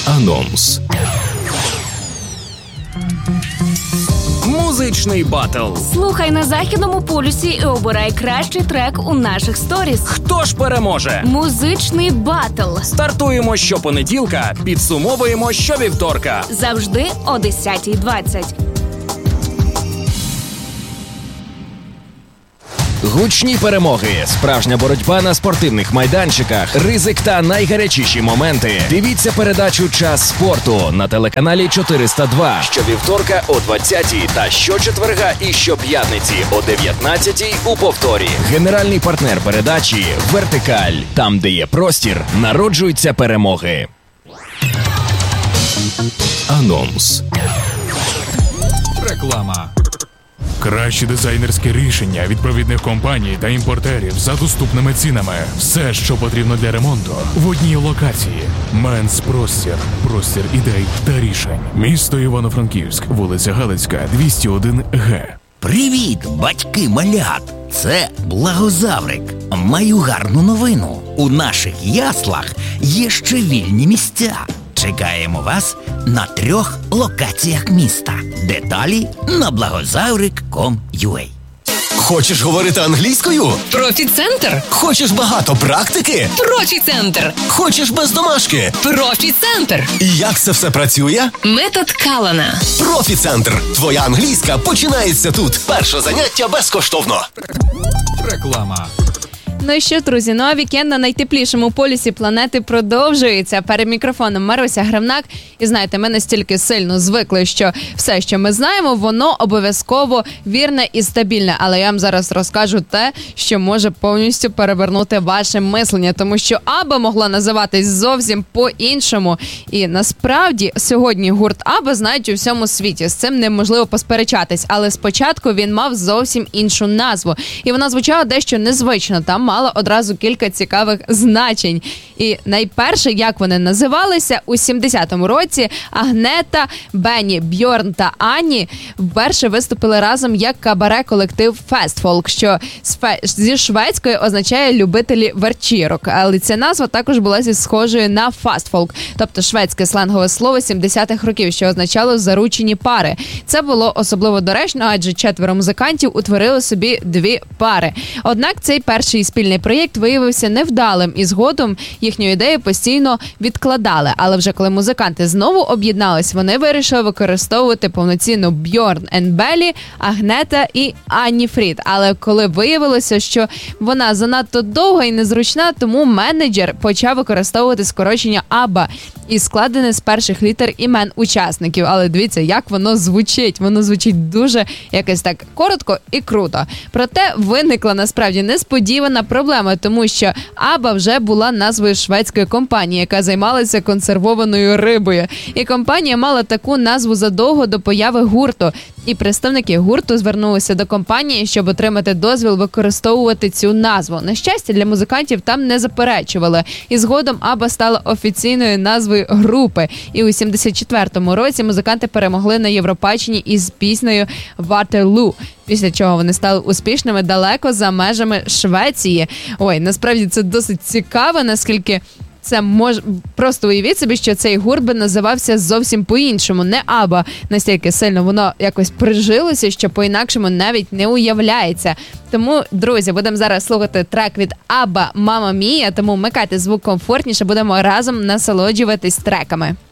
Анонс. Музичний батл. Слухай на Західному полюсі і обирай кращий трек у наших сторіс. Хто ж переможе? Музичний батл. Стартуємо щопонеділка, підсумовуємо щовівторка. Завжди о 10:20. Гучні перемоги, справжня боротьба на спортивних майданчиках, ризик та найгарячіші моменти. Дивіться передачу «Час спорту» на телеканалі 402 щовівторка о 20-й та щочетверга і щоп'ятниці о 19-й у повторі. Генеральний партнер передачі «Вертикаль». Там, де є простір, народжуються перемоги. Анонс. Реклама. Кращі дизайнерські рішення від провідних компаній та імпортерів за доступними цінами. Все, що потрібно для ремонту, в одній локації. Менс Простір. Простір ідей та рішень. Місто Івано-Франківськ, вулиця Галицька, 201 Г. Привіт, батьки малят! Це Благозаврик. Маю гарну новину. У наших яслах є ще вільні місця. Чекаємо вас на 3 локаціях міста. Деталі на благозаврик.com.ua. Хочеш говорити англійською? Профі-центр. Хочеш багато практики? Профі-центр. Хочеш без домашки? Профі-центр. І як це все працює? Метод Калана. Профі-центр. Твоя англійська починається тут. Перше заняття безкоштовно. Реклама. Ну і що, друзі, а вікенд на найтеплішому полюсі планети продовжується. Перед мікрофоном Маруся Гривнак. І знаєте, ми настільки сильно звикли, що все, що ми знаємо, воно обов'язково вірне і стабільне. Але я вам зараз розкажу те, що може повністю перевернути ваше мислення. Тому що Абба могла називатись зовсім по-іншому. І насправді сьогодні гурт Абба знають у всьому світі. З цим неможливо посперечатись. Але спочатку він мав зовсім іншу назву. І вона звучала дещо незвично. Там мала одразу кілька цікавих значень. І найперше, як вони називалися, у 70-му році Агнета, Бенні, Бьорн та Анні вперше виступили разом як кабаре-колектив Фестфолк, що зі шведської означає «любителі вечірок». Але ця назва також була зі схожою на фастфолк, тобто шведське сленгове слово 70-х років, що означало «заручені пари». Це було особливо доречно, адже 4 музикантів утворили собі 2 пари. Однак цей перший спільний проєкт виявився невдалим, і згодом їхню ідею постійно відкладали. Але вже коли музиканти знову об'єднались, вони вирішили використовувати повноцінно Бьорн енд Беллі, Агнета і Анні Фрід. Але коли виявилося, що вона занадто довга і незручна, тому менеджер почав використовувати скорочення Абба і складене з перших літер імен учасників. Але дивіться, як воно звучить. Воно звучить дуже якось так коротко і круто. Проте виникла насправді несподівана проблема, тому що Абба вже була назвою шведської компанії, яка займалася консервованою рибою. І компанія мала таку назву задовго до появи гурту. І представники гурту звернулися до компанії, щоб отримати дозвіл використовувати цю назву. На щастя, для музикантів там не заперечували. І згодом Абба стала офіційною назвою групи. І у 74-му році музиканти перемогли на Євробаченні із піснею «Waterloo», після чого вони стали успішними далеко за межами Швеції. Ой, насправді це досить цікаво, наскільки це може... Просто уявіть собі, що цей гурт би називався зовсім по-іншому, не Абба. Настільки сильно воно якось прижилося, що по-інакшому навіть не уявляється. Тому, друзі, будемо зараз слухати трек від Абба «Мама Мія», тому вмикайте звук комфортніше, будемо разом насолоджуватись треками.